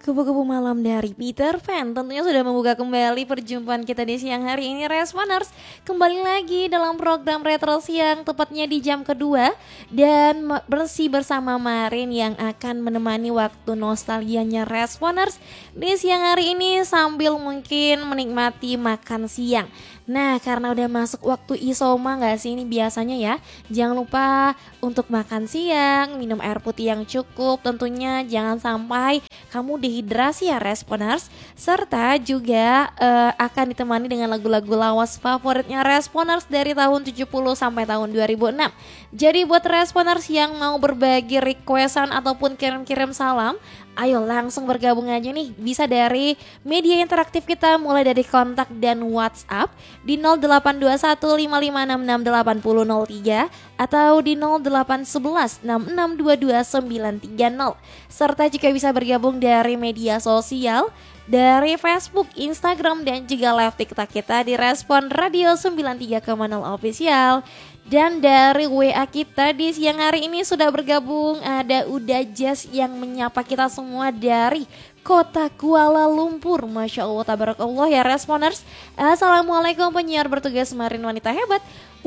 Kupu-kupu malam dari Peter Pan tentunya sudah membuka kembali perjumpaan kita di siang hari ini Responers. Kembali lagi dalam program Retro Siang tepatnya di jam kedua. Dan bersih bersama Marin yang akan menemani waktu nostalgianya Responers di siang hari ini sambil mungkin menikmati makan siang. Nah, karena udah masuk waktu isoma gak sih ini biasanya ya. Jangan lupa untuk makan siang, minum air putih yang cukup. Tentunya jangan sampai kamu dehidrasi ya Responers. Serta juga akan ditemani dengan lagu-lagu lawas favoritnya Responers dari tahun 70 sampai tahun 2006. Jadi buat Responers yang mau berbagi requestan ataupun kirim-kirim salam, ayo langsung bergabung aja nih. Bisa dari media interaktif kita mulai dari kontak dan WhatsApp di 082155668003 atau di 0811662290. Serta juga bisa bergabung dari media sosial dari Facebook, Instagram dan juga live TikTok kita di Respon Radio 93,0 Official. Dan dari WA kita di siang hari ini sudah bergabung ada Uda Jazz yang menyapa kita semua dari kota Kuala Lumpur. Masya Allah, tabarakallah ya Responers. Assalamualaikum penyiar bertugas Marin wanita hebat.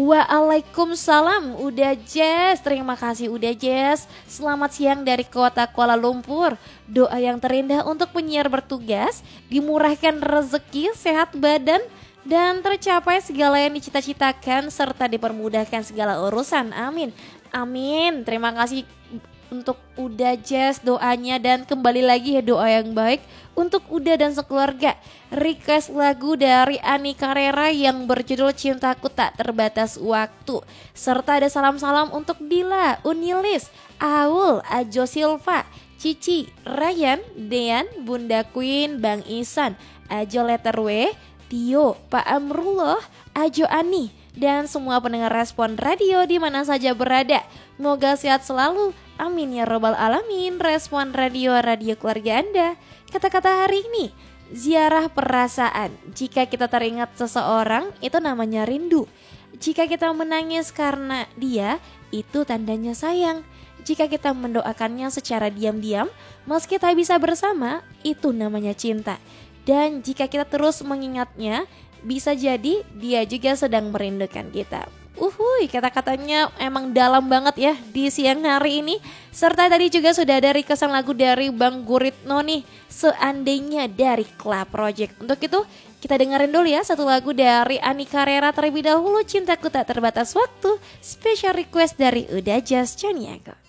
Waalaikumsalam Uda Jazz. Terima kasih Uda Jazz. Selamat siang dari kota Kuala Lumpur. Doa yang terindah untuk penyiar bertugas, dimurahkan rezeki, sehat badan, dan tercapai segala yang dicita-citakan serta dipermudahkan segala urusan. Amin. Amin. Terima kasih untuk Uda Jazz doanya, dan kembali lagi ya doa yang baik untuk Uda dan sekeluarga. Request lagu dari Ani Carrera yang berjudul Cintaku Tak Terbatas Waktu. Serta ada salam-salam untuk Dila, Unilis, Aul, Ajo Silva, Cici, Ryan, Dean, Bunda Queen, Bang Isan, Ajo Letter W, Tio, Pak Amrullah, Ajo Ani, dan semua pendengar Respon Radio di mana saja berada. Semoga sehat selalu. Amin ya robbal alamin. Respon Radio, radio keluarga Anda. Kata-kata hari ini, ziarah perasaan. Jika kita teringat seseorang, itu namanya rindu. Jika kita menangis karena dia, itu tandanya sayang. Jika kita mendoakannya secara diam-diam, meski tak bisa bersama, itu namanya cinta. Dan jika kita terus mengingatnya, bisa jadi dia juga sedang merindukan kita. Kata-katanya emang dalam banget ya di siang hari ini. Serta tadi juga sudah ada requestan lagu dari Bang Guritno nih, Seandainya dari Club Project. Untuk itu kita dengerin dulu ya satu lagu dari Ani Carrera terlebih dahulu, Cintaku Tak Terbatas Waktu, special request dari Uda Jazz Chaniago.